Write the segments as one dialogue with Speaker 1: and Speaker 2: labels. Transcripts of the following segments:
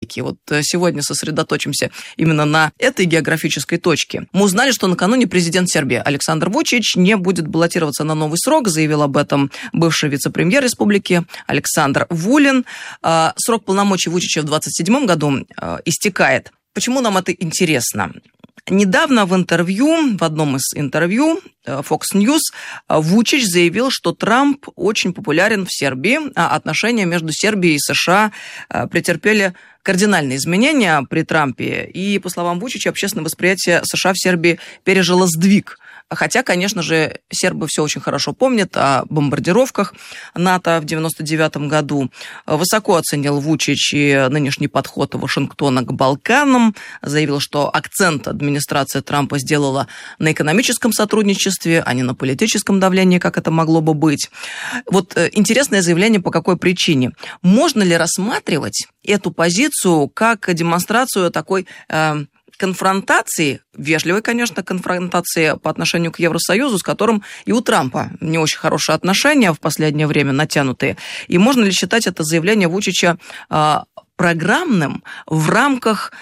Speaker 1: Америки. Вот сегодня сосредоточимся именно на этой географической точке. Мы узнали, что накануне президент Сербии Александр Вучич не будет баллотироваться на новый срок, заявил об этом бывший вице-премьер республики Александр Вулин. Срок полномочий Вучича в 2027 году истекает. Почему нам это интересно? Недавно в одном из интервью Fox News Вучич заявил, что Трамп очень популярен в Сербии, а отношения между Сербией и США претерпели кардинальные изменения при Трампе. И, по словам Вучича, общественное восприятие США в Сербии пережило сдвиг. Хотя, конечно же, сербы все очень хорошо помнят о бомбардировках НАТО в 1999 году. Высоко оценил Вучич и нынешний подход Вашингтона к Балканам. Заявил, что акцент администрация Трампа сделала на экономическом сотрудничестве, а не на политическом давлении, как это могло бы быть. Вот интересное заявление, по какой причине. Можно ли рассматривать эту позицию как демонстрацию такой конфронтации, вежливой, конечно, конфронтации по отношению к Евросоюзу, с которым и у Трампа не очень хорошие отношения в последнее время натянутые. И можно ли считать это заявление Вучича программным в рамках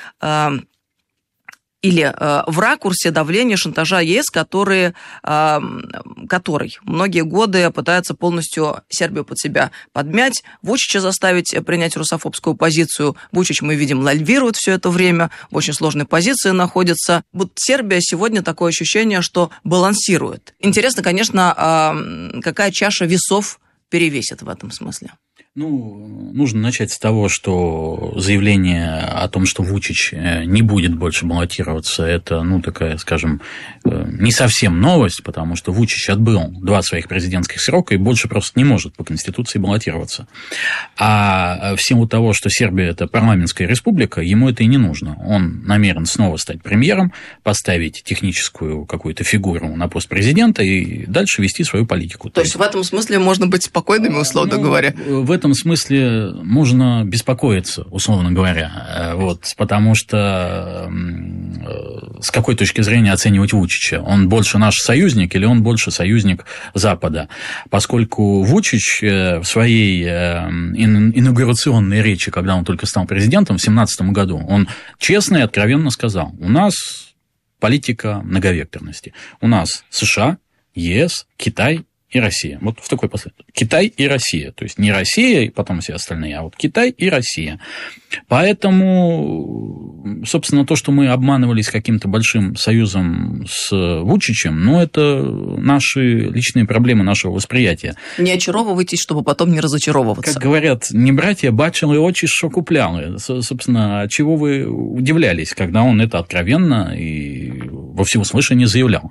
Speaker 1: или в ракурсе давления, шантажа ЕС, который многие годы пытается полностью Сербию под себя подмять, Вучича заставить принять русофобскую позицию. Вучич, мы видим, лавирует все это время, в очень сложной позиции находится. Вот Сербия сегодня такое ощущение, что балансирует. Интересно, конечно, какая чаша весов перевесит в этом смысле.
Speaker 2: Нужно начать с того, что заявление о том, что Вучич не будет больше баллотироваться, это, такая, скажем, не совсем новость, потому что Вучич отбыл 2 своих президентских срока и больше просто не может по Конституции баллотироваться. А в силу того, что Сербия – это парламентская республика, ему это и не нужно. Он намерен снова стать премьером, поставить техническую какую-то фигуру на пост президента и дальше вести свою политику.
Speaker 1: То есть в этом смысле можно быть спокойными, условно говоря?
Speaker 2: В этом смысле можно беспокоиться, условно говоря, потому что с какой точки зрения оценивать Вучича? Он больше наш союзник или он больше союзник Запада? Поскольку Вучич в своей инаугурационной речи, когда он только стал президентом в 2017 году, он честно и откровенно сказал: у нас политика многовекторности. У нас США, ЕС, Китай и Россия. Вот в такой последовательности. Китай и Россия. То есть не Россия и потом все остальные, а вот Китай и Россия. Поэтому, собственно, то, что мы обманывались каким-то большим союзом с Вучичем, это наши личные проблемы нашего восприятия.
Speaker 1: Не очаровывайтесь, чтобы потом не разочаровываться.
Speaker 2: Как говорят, не братья бачили очи, что купляли. Собственно, чего вы удивлялись, когда он это откровенно и во всеуслышание заявлял.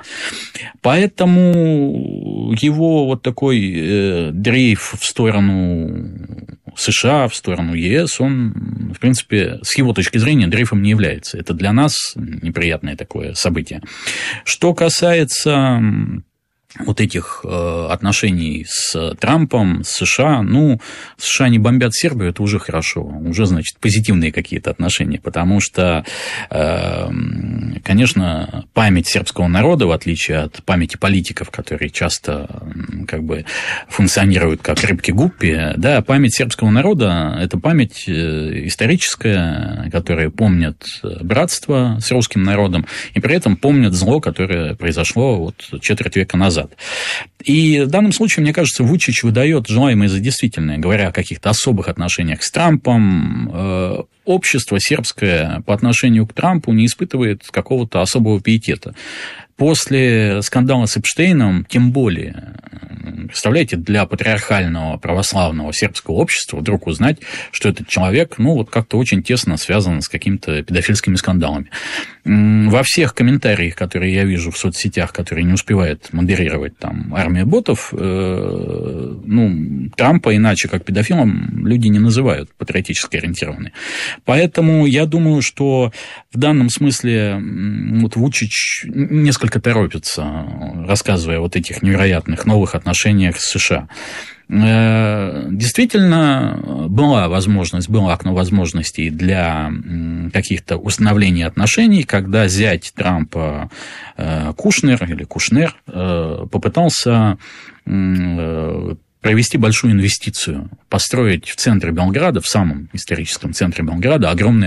Speaker 2: Поэтому его вот такой дрейф в сторону США, в сторону ЕС, он, в принципе, с его точки зрения, дрейфом не является. Это для нас неприятное такое событие. Что касается вот этих отношений с Трампом, с США, США не бомбят Сербию, это уже хорошо, уже, значит, позитивные какие-то отношения, потому что, конечно, память сербского народа, в отличие от памяти политиков, которые часто функционируют как рыбки-гуппи, да, память сербского народа – это память историческая, которая помнит братство с русским народом, и при этом помнит зло, которое произошло четверть века назад. И в данном случае, мне кажется, Вучич выдает желаемое за действительное, говоря о каких-то особых отношениях с Трампом. Общество сербское по отношению к Трампу не испытывает какого-то особого пиетета. После скандала с Эпштейном, тем более, представляете, для патриархального православного сербского общества вдруг узнать, что этот человек, как-то очень тесно связан с какими-то педофильскими скандалами. Во всех комментариях, которые я вижу в соцсетях, которые не успевает модерировать там армия ботов, Трампа иначе как педофилом люди не называют, патриотически ориентированные. Поэтому я думаю, что в данном смысле Вучич несколько торопится, рассказывая о этих невероятных новых отношениях с США. Действительно, было окно возможностей для каких-то установлений отношений, когда зять Трампа Кушнер попытался провести большую инвестицию, построить в центре Белграда, в самом историческом центре Белграда, огромное